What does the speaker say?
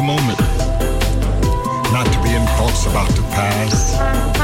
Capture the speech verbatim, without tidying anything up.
moment, not to be in thoughts about the past.